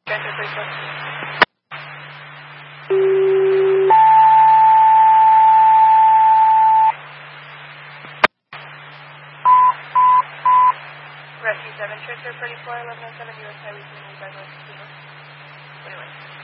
Transfer 34. Rescue 7, transfer 34, 1107, US Highway 295 West, 21.